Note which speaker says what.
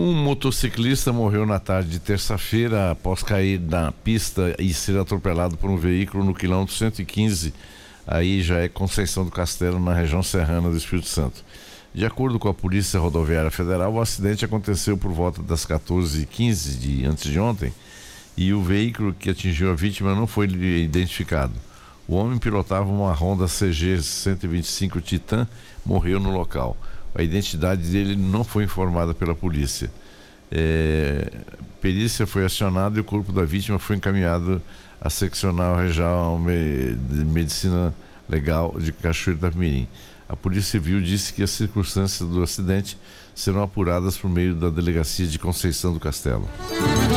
Speaker 1: Um motociclista morreu na tarde de terça-feira após cair na pista e ser atropelado por um veículo no quilômetro 115, aí já é Conceição do Castelo, na região serrana do Espírito Santo. De acordo com a Polícia Rodoviária Federal, o acidente aconteceu por volta das 14h15 de antes de ontem e o veículo que atingiu a vítima não foi identificado. O homem pilotava uma Honda CG 125 Titan, morreu no local. A identidade dele não foi informada pela polícia. Perícia foi acionada e o corpo da vítima foi encaminhado à seccional regional de medicina legal de Cachoeiro da Mirim. A Polícia Civil disse que as circunstâncias do acidente serão apuradas por meio da Delegacia de Conceição do Castelo.